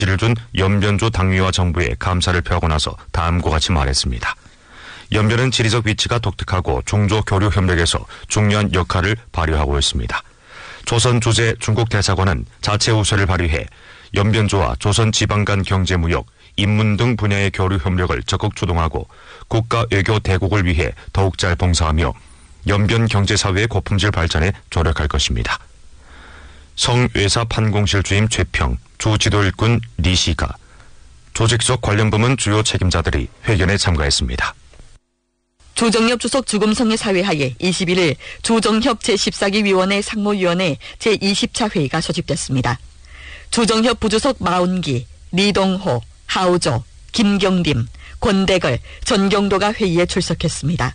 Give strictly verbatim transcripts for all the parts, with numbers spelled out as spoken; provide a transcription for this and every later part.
지를 준 연변조 당위와 정부에 감사를 표하고 나서 다음과 같이 말했습니다. 연변은 지리적 위치가 독특하고 종조 교류 협력에서 중요한 역할을 발휘하고 있습니다. 조선 주재 중국 대사관은 자체 우세를 발휘해 연변조와 조선 지방 간 경제 무역, 인문 등 분야의 교류 협력을 적극 주동하고 국가 외교 대국을 위해 더욱 잘 봉사하며 연변 경제사회의 고품질 발전에 조력할 것입니다. 성외사 판공실 주임 최평, 주지도 일꾼 리시가, 조직 속 관련 부문 주요 책임자들이 회견에 참가했습니다. 조정협 주석 주금성의 사회하에 이십일일 조정협 제십사 기 위원회 상무위원회 제이십 차 회의가 소집됐습니다. 조정협 부주석 마운기, 리동호, 하우조, 김경림, 권대걸, 전경도가 회의에 출석했습니다.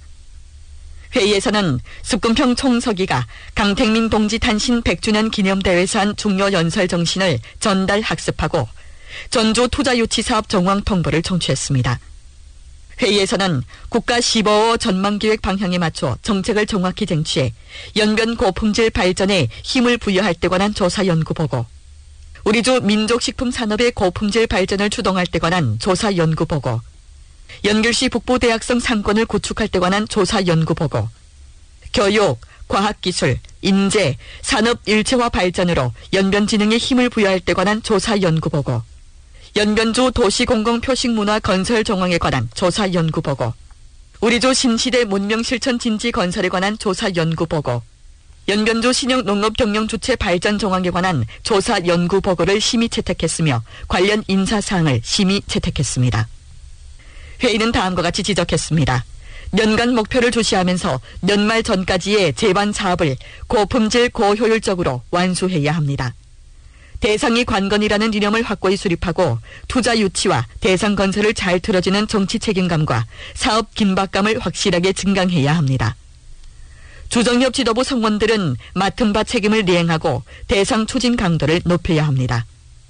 회의에서는 숙금평 총서기가 강택민 동지 탄신 백 주년 기념대회에서 한 중요 연설 정신을 전달 학습하고 전조 투자유치사업 정황 통보를 청취했습니다. 회의에서는 국가 십오 호 전망기획 방향에 맞춰 정책을 정확히 쟁취해 연변 고품질 발전에 힘을 부여할 때 관한 조사 연구 보고, 우리주 민족식품 산업의 고품질 발전을 추동할 때 관한 조사 연구 보고, 연결시 북부 대학성 상권을 구축할 때 관한 조사 연구 보고, 교육, 과학기술, 인재, 산업 일체화 발전으로 연변진흥에 힘을 부여할 때 관한 조사 연구 보고, 연변조 도시공공표식문화 건설 정황에 관한 조사 연구 보고, 우리조 신시대 문명실천 진지 건설에 관한 조사 연구 보고, 연변조 신형 농업경영 주체 발전 정황에 관한 조사 연구 보고를 심의 채택했으며 관련 인사사항을 심의 채택했습니다. 회의는 다음과 같이 지적했습니다. 연간 목표를 주시하면서 연말 전까지의 제반 사업을 고품질 고효율적으로 완수해야 합니다. 대상이 관건이라는 이념을 확고히 수립하고 투자 유치와 대상 건설을 잘 틀어주는 정치 책임감과 사업 긴박감을 확실하게 증강해야 합니다. 조정협 지도부 성원들은 맡은 바 책임을 이행하고 대상 추진 강도를 높여야 합니다.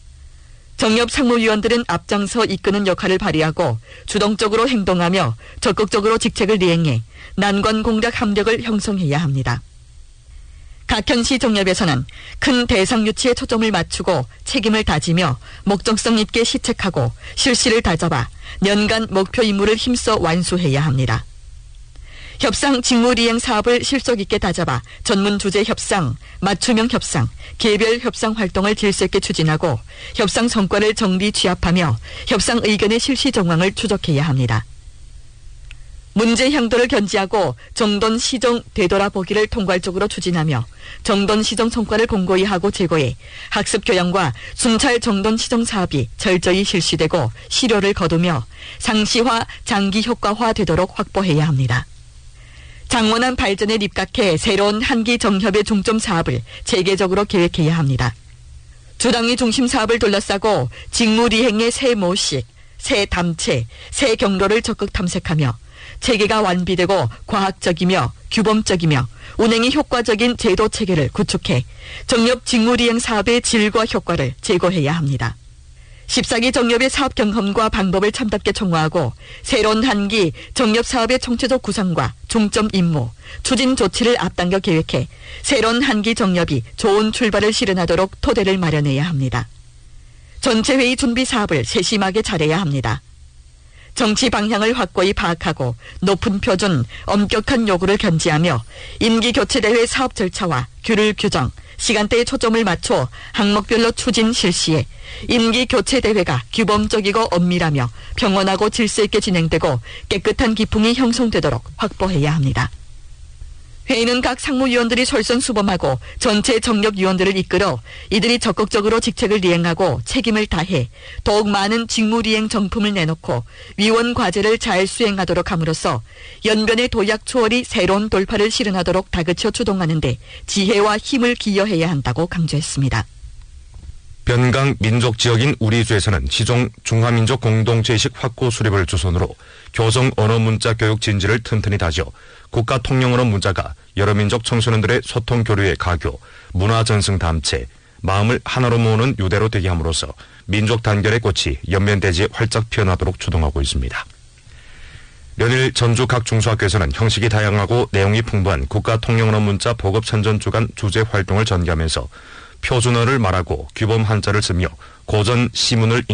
정협 상무위원들은 앞장서 이끄는 역할을 발휘하고 주동적으로 행동하며 적극적으로 직책을 이행해 난관 공략 함력을 형성해야 합니다. 각 현시 정협에서는 큰 대상 유치에 초점을 맞추고 책임을 다지며 목적성 있게 시책하고 실시를 다잡아 연간 목표 임무를 힘써 완수해야 합니다. 협상 직무이행 사업을 실속 있게 다잡아 전문 주제 협상, 맞춤형 협상, 개별 협상 활동을 질서 있게 추진하고 협상 성과를 정비 취합하며 협상 의견의 실시 정황을 추적해야 합니다. 문제 향도를 견지하고 정돈 시정 되돌아보기를 통괄적으로 추진하며 정돈 시정 성과를 공고히 하고 제고해 학습 교양과 순찰 정돈 시정 사업이 철저히 실시되고 실효를 거두며 상시화, 장기 효과화 되도록 확보해야 합니다. 장원한 발전에 입각해 새로운 한기 정협의 중점 사업을 체계적으로 계획해야 합니다. 주당위 중심 사업을 둘러싸고 직무리행의 새 모식, 새 담체, 새 경로를 적극 탐색하며 체계가 완비되고 과학적이며 규범적이며 운행이 효과적인 제도 체계를 구축해 정협 직무리행 사업의 질과 효과를 제고해야 합니다. 십사 기 정협의 사업 경험과 방법을 참답게 총화하고 새로운 한기 정협 사업의 총체적 구상과 중점 임무, 추진 조치를 앞당겨 계획해 새로운 한기 정협이 좋은 출발을 실현하도록 토대를 마련해야 합니다. 전체 회의 준비 사업을 세심하게 잘해야 합니다. 정치 방향을 확고히 파악하고 높은 표준, 엄격한 요구를 견지하며 임기 교체 대회 사업 절차와 규율 규정, 시간대에 초점을 맞춰 항목별로 추진 실시해 임기 교체 대회가 규범적이고 엄밀하며 평온하고 질서 있게 진행되고 깨끗한 기풍이 형성되도록 확보해야 합니다. 회의는 각 상무위원들이 솔선수범하고 전체 정협위원들을 이끌어 이들이 적극적으로 직책을 이행하고 책임을 다해 더욱 많은 직무이행 정품을 내놓고 위원 과제를 잘 수행하도록 함으로써 연변의 도약 초월이 새로운 돌파를 실현하도록 다그쳐 주동하는 데 지혜와 힘을 기여해야 한다고 강조했습니다. 변강 민족 지역인 우리주에서는 시종 중화민족 공동체의식 확고 수립을 주선으로 교성 언어 문자 교육 진지를 튼튼히 다져 국가 통용언어 문자가 여러 민족 청소년들의 소통 교류의 가교, 문화 전승 담체, 마음을 하나로 모으는 유대로 되게 함으로써 민족 단결의 꽃이 연변대지에 활짝 피어나도록 주동하고 있습니다. 연일 전주 각 중소학교에서는 형식이 다양하고 내용이 풍부한 국가 통용언어 문자 보급 선전 주간 주제 활동을 전개하면서 표준어를 말하고 규범 한자를 쓰며 고전 시문을